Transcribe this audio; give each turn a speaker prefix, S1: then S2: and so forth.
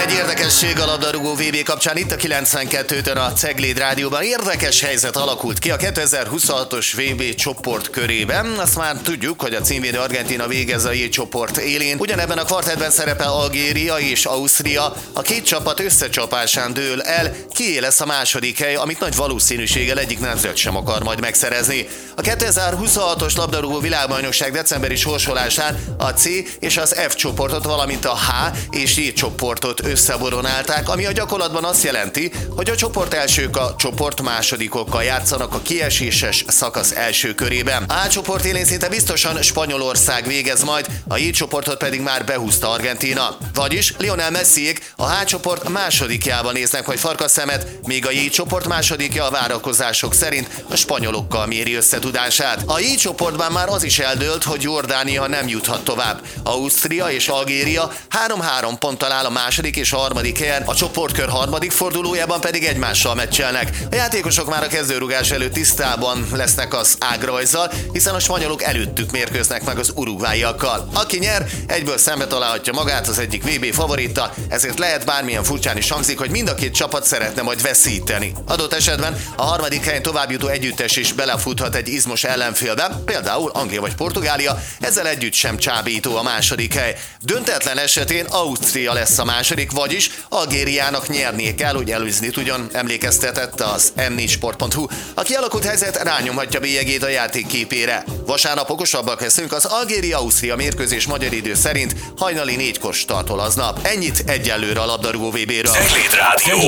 S1: Egy érdekesség a labdarúgó VB kapcsán itt a 92-tön a Cegléd Rádióban. Érdekes helyzet alakult ki a 2026-os VB csoport körében. Azt már tudjuk, hogy a címvédő Argentína végez a J csoport élén. Ugyanebben a kvartettben szerepel Algéria és Ausztria. A két csapat összecsapásán dől el, kié lesz a második hely, amit nagy valószínűséggel egyik nemzet sem akar majd megszerezni. A 2026-os labdarúgó világbajnokság decemberi sorsolásán a C és az F csoportot, valamint a H és J csoportot összeboronálták, ami a gyakorlatban azt jelenti, hogy a csoport elsők a csoport másodikokkal játszanak a kieséses szakasz első körében. A A csoport élén szinte biztosan Spanyolország végez majd, a J csoportot pedig már behúzta Argentína. Vagyis Lionel Messiék a H csoport másodikjában néznek majd farkasszemet, míg a J csoport másodikja a várakozások szerint a spanyolokkal méri összetudását. A J csoportban már az is eldőlt, hogy Jordánia nem juthat tovább. Ausztria és Algéria 3-3 ponttal áll a második és a harmadik helyen, a csoportkör harmadik fordulójában pedig egymással meccselnek. A játékosok már a kezdőrugás előtt tisztában lesznek az ágrajzzal, hiszen a spanyolok előttük mérkőznek meg az uruguayiakkal. Aki nyer, egyből szembe találhatja magát az egyik VB favorita, ezért lehet bármilyen furcsán is hangzik, hogy mind a két csapat szeretne majd veszíteni. Adott esetben a harmadik helyen továbbjutó együttes is belefuthat egy izmos ellenfélbe, például Anglia vagy Portugália, ezzel együtt sem csábító a második hely. Döntetlen esetén Ausztria lesz a második, vagyis Algériának nyernie kell, hogy előzni tudjon, emlékeztetett az m4sport.hu. A kialakult helyzet rányomhatja bélyegét a játék képére. Vasárnap okosabbak leszünk, az Algéria-Ausztria mérkőzés magyar idő szerint hajnali 4-kor startol aznap. Ennyit egyelőre a labdarúgó VB-ről.
S2: Cegléd Rádió.